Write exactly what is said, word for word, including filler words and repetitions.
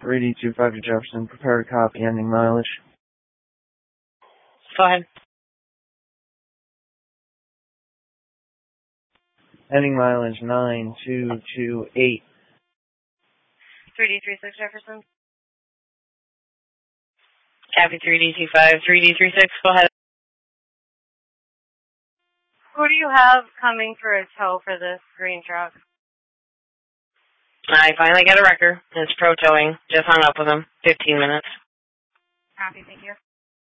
three D two five to Jefferson. Prepare to copy. Ending mileage. Go ahead. Ending mileage nine two two eight. three D three six Jefferson. Copy three D two five, three D three six, go ahead. Who do you have coming for a tow for this green truck? I finally got a wrecker. It's pro towing. Just hung up with him. fifteen minutes. Copy, thank you.